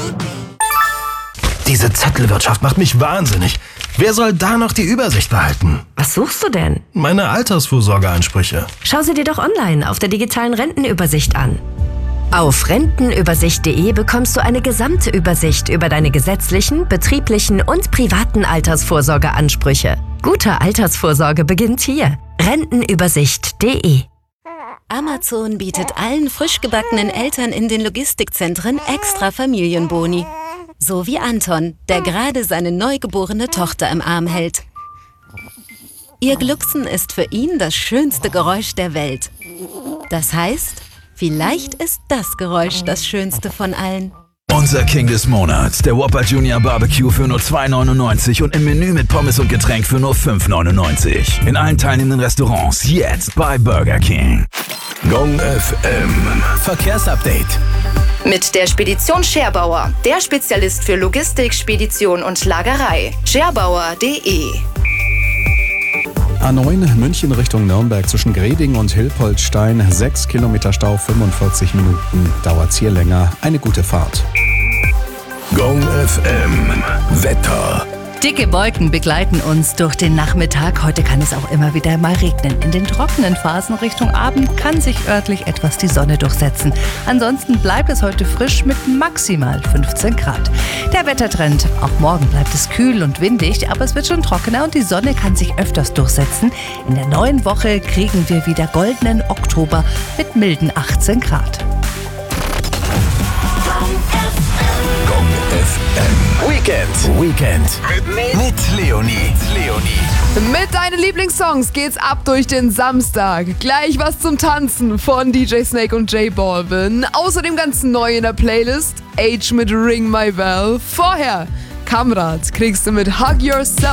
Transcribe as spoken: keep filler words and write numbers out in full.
Diese Zettelwirtschaft macht mich wahnsinnig. Wer soll da noch die Übersicht behalten? Was suchst du denn? Meine Altersvorsorgeansprüche. Schau sie dir doch online auf der digitalen Rentenübersicht an. Auf rentenübersicht punkt de bekommst du eine gesamte Übersicht über deine gesetzlichen, betrieblichen und privaten Altersvorsorgeansprüche. Gute Altersvorsorge beginnt hier. rentenübersicht punkt de. Amazon bietet allen frisch gebackenen Eltern in den Logistikzentren extra Familienboni. So wie Anton, der gerade seine neugeborene Tochter im Arm hält. Ihr Glucksen ist für ihn das schönste Geräusch der Welt. Das heißt, vielleicht ist das Geräusch das schönste von allen. Unser King des Monats, der Whopper Junior Barbecue für nur zwei neunundneunzig und im Menü mit Pommes und Getränk für nur fünf neunundneunzig. In allen teilnehmenden Restaurants jetzt bei Burger King. Gong F M Verkehrsupdate. Mit der Spedition Scherbauer, der Spezialist für Logistik, Spedition und Lagerei. scherbauer punkt de. A neun München Richtung Nürnberg zwischen Greding und Hilpoltstein. sechs Kilometer Stau, fünfundvierzig Minuten. Dauert's hier länger. Eine gute Fahrt. Gong F M Wetter. Dicke Wolken begleiten uns durch den Nachmittag. Heute kann es auch immer wieder mal regnen. In den trockenen Phasen Richtung Abend kann sich örtlich etwas die Sonne durchsetzen. Ansonsten bleibt es heute frisch mit maximal fünfzehn Grad. Der Wettertrend: Auch morgen bleibt es kühl und windig, aber es wird schon trockener und die Sonne kann sich öfters durchsetzen. In der neuen Woche kriegen wir wieder goldenen Oktober mit milden achtzehn Grad. Gong F M Weekend. Weekend. Mit, mit Leonie. Leonie. Mit deinen Lieblingssongs geht's ab durch den Samstag. Gleich was zum Tanzen von D J Snake und J Balvin. Außerdem ganz neu in der Playlist Age mit Ring My Bell. Vorher Kamrat kriegst du mit Hug Yourself.